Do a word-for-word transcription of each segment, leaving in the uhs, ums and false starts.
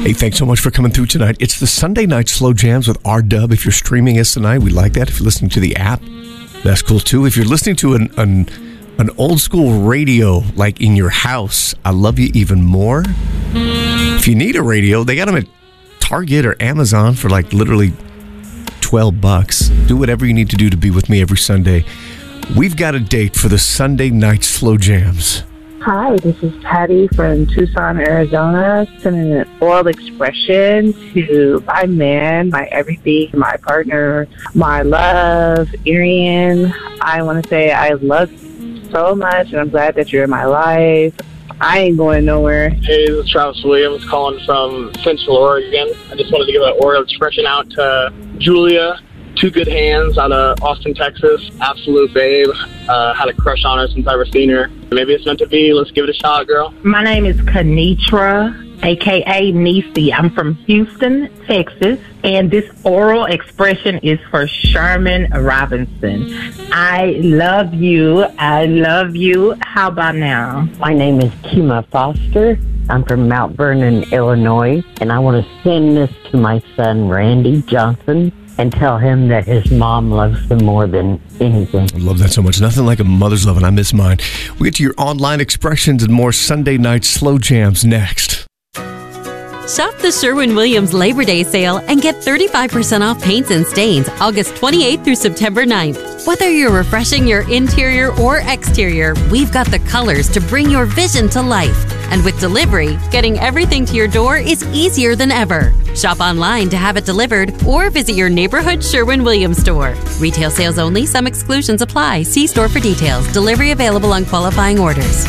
Hey, thanks so much for coming through tonight. It's the Sunday Night Slow Jams with R-Dub. If you're streaming us tonight, we like that. If you're listening to the app, that's cool too. If you're listening to an an, an old school radio, like in your house, I love you even more. If you need a radio, they got them at Target or Amazon for like literally twelve bucks. Do whatever you need to do to be with me every Sunday. We've got a date for the Sunday Night Slow Jams. Hi, this is Patty from Tucson, Arizona, sending an oral expression to my man, my everything, my partner, my love, Arian. I want to say I love you so much, and I'm glad that you're in my life. I ain't going nowhere. Hey, this is Travis Williams calling from Central Oregon. I just wanted to give an oral expression out to Julia. Two good hands out of Austin, Texas. Absolute babe. Uh, had a crush on her since I ever seen her. Maybe it's meant to be. Let's give it a shot, girl. My name is Kenitra, a k a. Nisi. I'm from Houston, Texas, and this oral expression is for Sherman Robinson. I love you. I love you. How about now? My name is Kima Foster. I'm from Mount Vernon, Illinois, and I want to send this to my son, Randy Johnson, and tell him that his mom loves him more than anything. I love that so much. Nothing like a mother's love, and I miss mine. We get to your online expressions and more Sunday Night Slow Jams next. Shop the Sherwin-Williams Labor Day sale and get thirty-five percent off paints and stains August twenty-eighth through September ninth. Whether you're refreshing your interior or exterior, we've got the colors to bring your vision to life. And with delivery, getting everything to your door is easier than ever. Shop online to have it delivered or visit your neighborhood Sherwin-Williams store. Retail sales only. Some exclusions apply. See store for details. Delivery available on qualifying orders.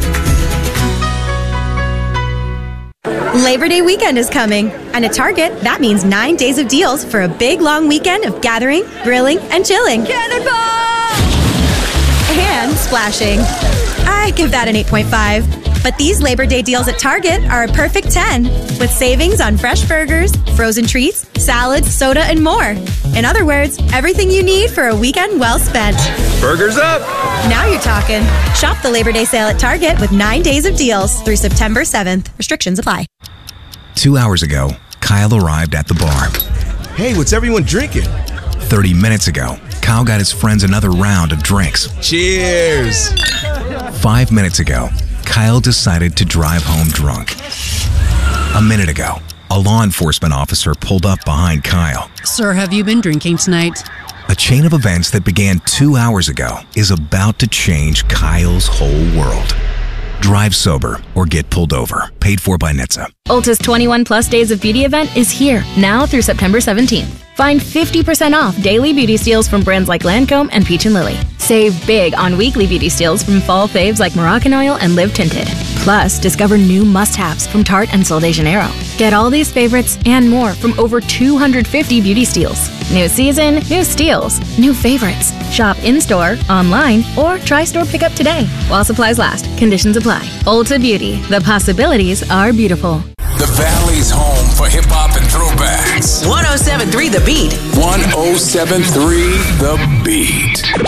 Labor Day weekend is coming, and at Target, that means nine days of deals for a big, long weekend of gathering, grilling, and chilling. Cannonball! And splashing. I give that an eight point five. But these Labor Day deals at Target are a perfect ten, with savings on fresh burgers, frozen treats, salads, soda, and more. In other words, everything you need for a weekend well spent. Burgers up! Now you're talking. Shop the Labor Day sale at Target with nine days of deals through September seventh. Restrictions apply. Two hours ago, Kyle arrived at the bar. Hey, what's everyone drinking? Thirty minutes ago, Kyle got his friends another round of drinks. Cheers! Five minutes ago, Kyle decided to drive home drunk. A minute ago, a law enforcement officer pulled up behind Kyle. Sir, have you been drinking tonight? A chain of events that began two hours ago is about to change Kyle's whole world. Drive sober or get pulled over. Paid for by N H T S A. Ulta's twenty-one plus Days of Beauty event is here, now through September seventeenth. Find fifty percent off daily beauty steals from brands like Lancome and Peach and Lily. Save big on weekly beauty steals from fall faves like Moroccan Oil and Live Tinted. Plus, discover new must-haves from Tarte and Sol de Janeiro. Get all these favorites and more from over two hundred fifty beauty steals. New season, new steals, new favorites. Shop in-store, online, or try store pickup today. While supplies last, conditions apply. Ulta Beauty, the possibilities are beautiful. The Valley's home for hip-hop and throwbacks. one oh seven point three The Beat. one oh seven point three The Beat.